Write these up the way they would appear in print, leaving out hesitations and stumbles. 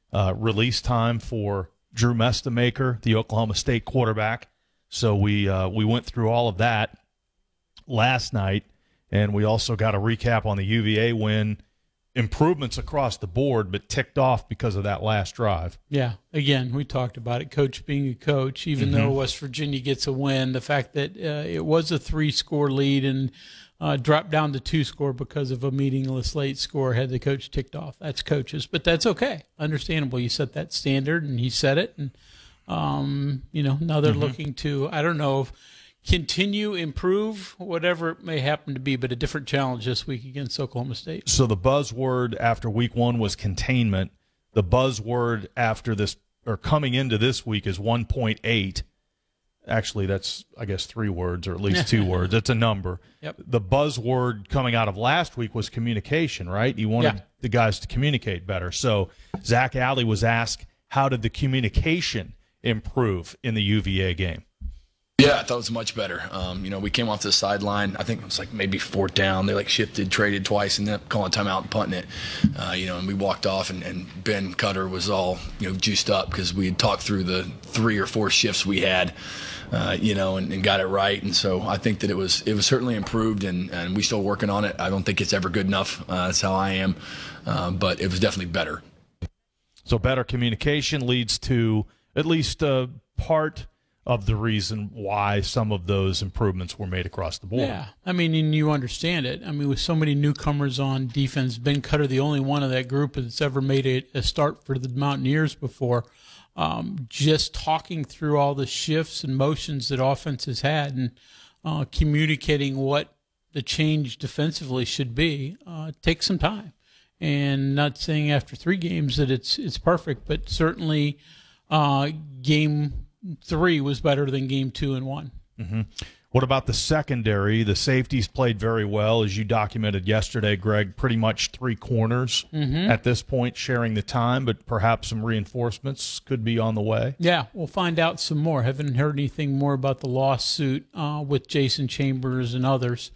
release time for Drew Mestamaker, the Oklahoma State quarterback. So we went through all of that last night, and we also got a recap on the UVA win. Improvements across the board, but ticked off because of that last drive. Yeah, again, we talked about it, coach being a coach, even though West Virginia gets a win, the fact that it was a 3-score lead and dropped down to 2-score because of a meaningless late score had the coach ticked off. That's coaches, but that's okay. Understandable. You set that standard, and he set it, and, now they're looking to, I don't know, continue, improve, whatever it may happen to be, but a different challenge this week against Oklahoma State. So the buzzword after week one was containment. The buzzword after this, or coming into this week, is 1.8. Actually, that's, I guess, 3 words, or at least 2 words. It's a number. Yep. The buzzword coming out of last week was communication, right? You wanted the guys to communicate better. So Zach Alley was asked, how did the communication improve in the UVA game? Yeah, I thought it was much better. We came off the sideline. I think it was like maybe 4th down. They shifted, traded twice, and then calling timeout and punting it. And we walked off, and Ben Cutter was all juiced up because we had talked through the 3 or 4 shifts we had, and got it right. And so I think that it was certainly improved, and we're still working on it. I don't think it's ever good enough. That's how I am, but it was definitely better. So better communication leads to at least part of the reason why some of those improvements were made across the board. Yeah, and you understand it. With so many newcomers on defense, Ben Cutter, the only one of that group that's ever made a start for the Mountaineers before, just talking through all the shifts and motions that offense has had and communicating what the change defensively should be takes some time. And not saying after 3 games that it's perfect, but certainly game 3 was better than game 2 and 1. Mm-hmm. What about the secondary? The safeties played very well, as you documented yesterday, Greg. Pretty much 3 corners at this point sharing the time, but perhaps some reinforcements could be on the way. Yeah, we'll find out some more. Haven't heard anything more about the lawsuit with Jason Chambers and others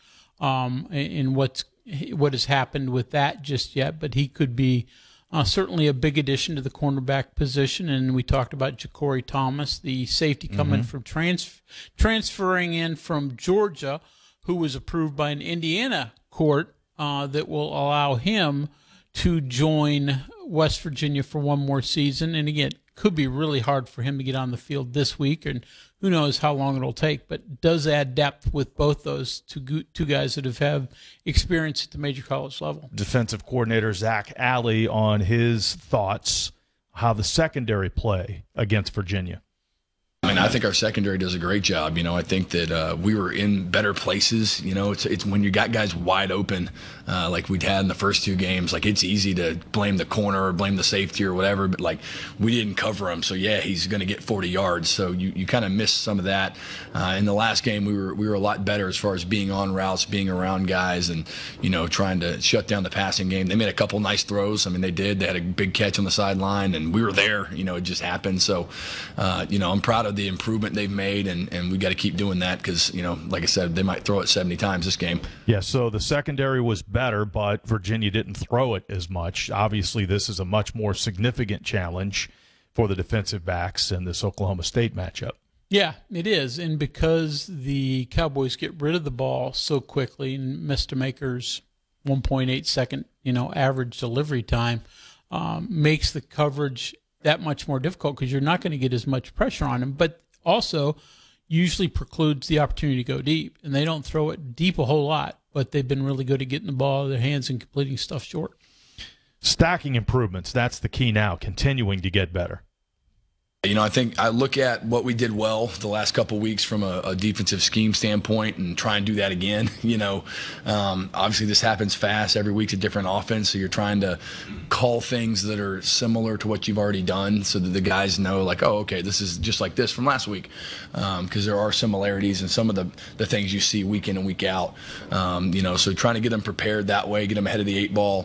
and what has happened with that just yet, but he could be certainly a big addition to the cornerback position, and we talked about Ja'Cory Thomas, the safety coming from transferring in from Georgia, who was approved by an Indiana court that will allow him to join West Virginia for 1 more season. And again, could be really hard for him to get on the field this week, and who knows how long it'll take, but it does add depth with both those two guys that have experience at the major college level. Defensive coordinator Zach Alley on his thoughts, how the secondary play against Virginia. I think our secondary does a great job. I think that we were in better places. It's when you got guys wide open, like we'd had in the first 2 games. It's easy to blame the corner or blame the safety or whatever, but we didn't cover him. So yeah, he's going to get 40 yards. So you kind of missed some of that. In the last game, we were a lot better as far as being on routes, being around guys, and trying to shut down the passing game. They made a couple nice throws. They did. They had a big catch on the sideline, and we were there. It just happened. So I'm proud of the improvement they've made, and we got to keep doing that because, like I said, they might throw it 70 times this game. Yeah, so the secondary was better, but Virginia didn't throw it as much. Obviously, this is a much more significant challenge for the defensive backs in this Oklahoma State matchup. Yeah, it is, and because the Cowboys get rid of the ball so quickly, and Mestamaker's 1.8 second, average delivery time makes the coverage that much more difficult because you're not going to get as much pressure on him, but also usually precludes the opportunity to go deep. And they don't throw it deep a whole lot, but they've been really good at getting the ball out of their hands and completing stuff short. Stacking improvements, that's the key now, continuing to get better. I think I look at what we did well the last couple of weeks from a defensive scheme standpoint and try and do that again. Obviously this happens fast. Every week's a different offense, so you're trying to call things that are similar to what you've already done so that the guys know, oh, okay, this is just like this from last week, because there are similarities in some of the things you see week in and week out. So trying to get them prepared that way, get them ahead of the 8 ball,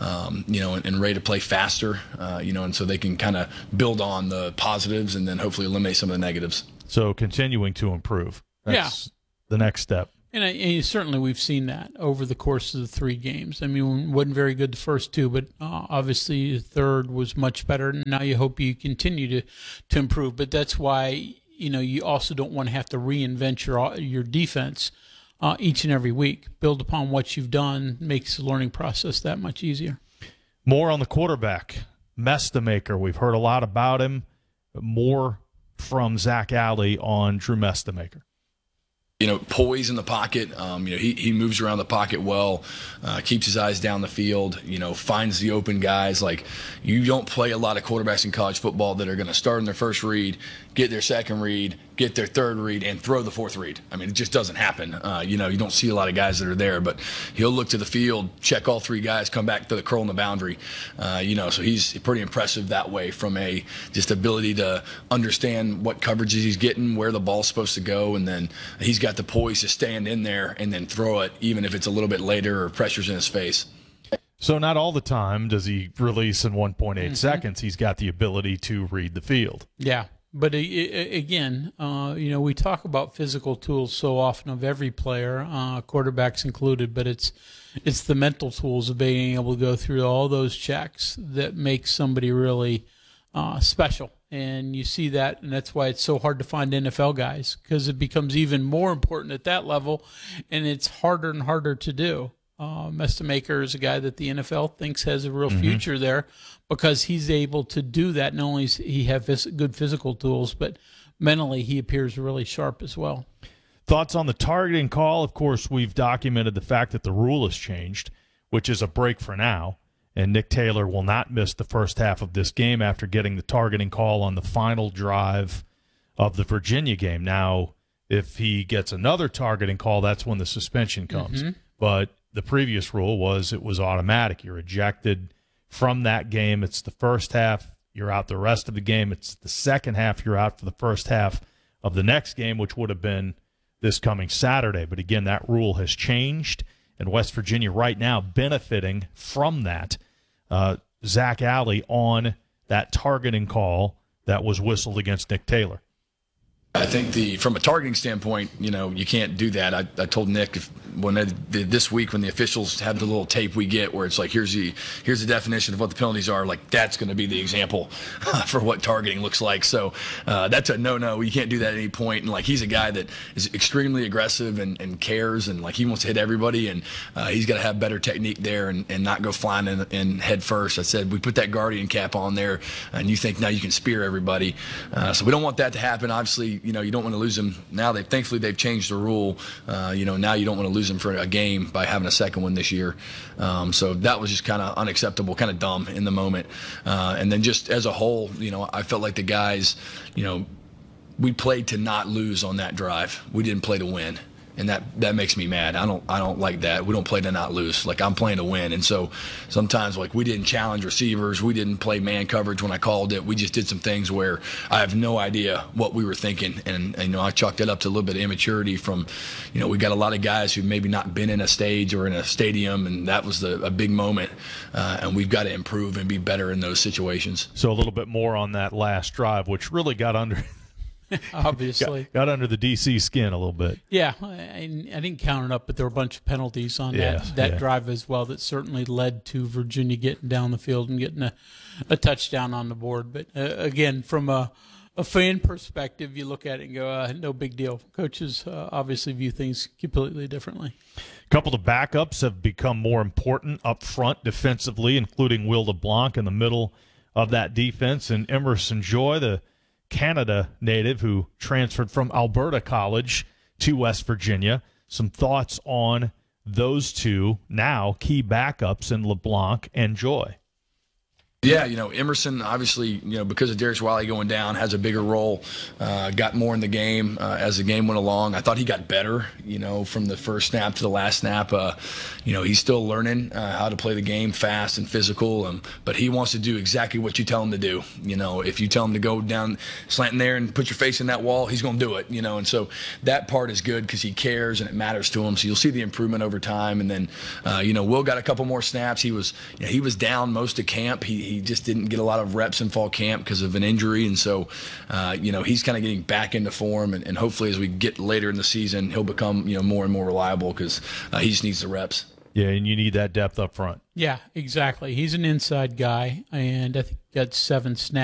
and ready to play faster, and so they can kind of build on the positives and then hopefully eliminate some of the negatives. So continuing to improve. That's the next step. And certainly we've seen that over the course of the 3 games. I mean, wasn't very good the first 2, but obviously the third was much better. And now you hope you continue to improve. But that's why, you also don't want to have to reinvent your defense each and every week. Build upon what you've done makes the learning process that much easier. More on the quarterback, Mestemaker. We've heard a lot about him. More from Zach Alley on Drew Mestemaker. Poise in the pocket. He moves around the pocket well, keeps his eyes down the field, finds the open guys. Like, you don't play a lot of quarterbacks in college football that are going to start in their first read, get their second read, get their third read, and throw the fourth read. I mean, it just doesn't happen. You don't see a lot of guys that are there, but he'll look to the field, check all 3 guys, come back to the curl in the boundary. So he's pretty impressive that way from a just ability to understand what coverages he's getting, where the ball's supposed to go, and then he's got the poise to stand in there and then throw it, even if it's a little bit later or pressure's in his face. So not all the time does he release in 1.8 seconds. He's got the ability to read the field. Yeah. But again, we talk about physical tools so often of every player, quarterbacks included, but it's the mental tools of being able to go through all those checks that make somebody really special. And you see that, and that's why it's so hard to find NFL guys, because it becomes even more important at that level, and it's harder and harder to do. Mestemaker is a guy that the NFL thinks has a real future there, because he's able to do that. Not only does he have good physical tools, but mentally he appears really sharp as well. Thoughts on the targeting call? Of course, we've documented the fact that the rule has changed, which is a break for now. And Nick Taylor will not miss the first half of this game after getting the targeting call on the final drive of the Virginia game. Now, if he gets another targeting call, that's when the suspension comes. But the previous rule was it was automatic. You're ejected from that game. It's the first half. You're out the rest of the game. It's the second half. You're out for the first half of the next game, which would have been this coming Saturday. But again, that rule has changed, and West Virginia right now benefiting from that. Zach Alley on that targeting call that was whistled against Nick Taylor. I think from a targeting standpoint, you can't do that. I told Nick this week when the officials have the little tape we get where it's like, here's the definition of what the penalties are, like that's going to be the example for what targeting looks like. So that's a no. You can't do that at any point. And like, he's a guy that is extremely aggressive and cares, and like he wants to hit everybody, and he's got to have better technique there and not go flying in head first. I said, we put that guardian cap on there, and you think now you can spear everybody. So we don't want that to happen. Obviously, you don't want to lose them. Now thankfully they've changed the rule. Now you don't want to lose them for a game by having a second one this year. So that was just kind of unacceptable, kind of dumb in the moment. And then just as a whole, I felt like the guys, we played to not lose on that drive. We didn't play to win. And that makes me mad. I don't like that. We don't play to not lose. Like, I'm playing to win. And so sometimes, like, we didn't challenge receivers. We didn't play man coverage when I called it. We just did some things where I have no idea what we were thinking. And I chalked it up to a little bit of immaturity from, we got a lot of guys who've maybe not been in a stage or in a stadium, and that was a big moment. And we've got to improve and be better in those situations. So a little bit more on that last drive, which really got under obviously got under the DC skin a little bit. Yeah, I didn't count it up, but there were a bunch of penalties on that drive as well that certainly led to Virginia getting down the field and getting a touchdown on the board. But again, from a fan perspective, you look at it and go, no big deal. Coaches obviously view things completely differently. A couple of backups have become more important up front defensively, including Will LeBlanc in the middle of that defense, and Emerson Joy, the Canada native who transferred from Alberta College to West Virginia. Some thoughts on those two now key backups in LeBlanc and Joy. Yeah, Emerson, obviously, because of Darius Wiley going down, has a bigger role, got more in the game as the game went along. I thought he got better, from the first snap to the last snap. He's still learning how to play the game fast and physical, but he wants to do exactly what you tell him to do. If you tell him to go down slanting there and put your face in that wall, he's going to do it, and so that part is good because he cares and it matters to him. So you'll see the improvement over time. And then, Will got a couple more snaps. He was down most of camp. He He just didn't get a lot of reps in fall camp because of an injury, and so he's kind of getting back into form, and hopefully as we get later in the season, he'll become more and more reliable because he just needs the reps. Yeah, and you need that depth up front. Yeah, exactly. He's an inside guy, and I think he got 7 snaps